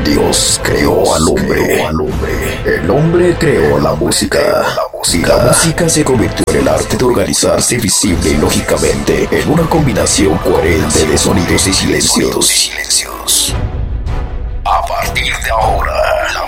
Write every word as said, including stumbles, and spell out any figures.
Dios creó al hombre. El hombre creó la música. Y la música se convirtió en el arte de organizarse visible y lógicamente en una combinación coherente de sonidos y silencios. A partir de ahora, la